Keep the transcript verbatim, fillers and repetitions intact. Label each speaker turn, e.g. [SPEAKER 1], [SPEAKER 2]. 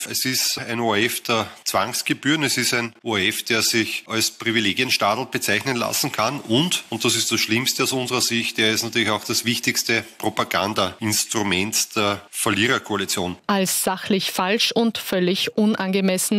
[SPEAKER 1] Es ist ein O R F der Zwangsgebühren. Es ist ein O R F, der sich als Privilegienstadel bezeichnen lassen kann. Und, und das ist das Schlimmste aus unserer Sicht, er ist natürlich auch das wichtigste Propagandainstrument der Verliererkoalition.
[SPEAKER 2] Als sachlich falsch und völlig unangemessen